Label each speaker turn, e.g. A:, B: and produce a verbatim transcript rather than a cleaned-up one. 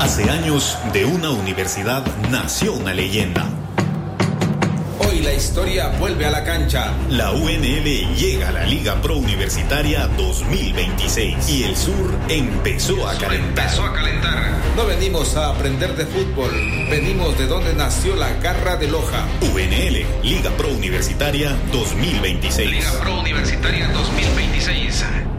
A: Hace años, de una universidad nació una leyenda.
B: Hoy la historia vuelve a la cancha.
A: La U N L llega a la Liga Pro Universitaria dos mil veintiséis y el Sur empezó a calentar.
B: Empezó a calentar. No venimos a aprender de fútbol, venimos de donde nació la garra de Loja.
A: U N L, Liga Pro Universitaria dos mil veintiséis.
B: Liga Pro Universitaria dos mil veintiséis.